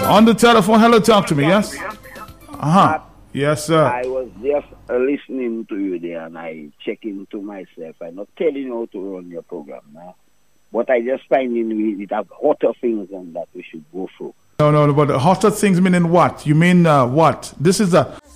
On the telephone. Hello, talk to me. Yes. Yes, sir. I was just listening to you there, and I check into myself. I'm not telling you how to run your program now, but I just finding we have hotter things than that we should go through. No, but hotter things meaning what? You mean what? This is a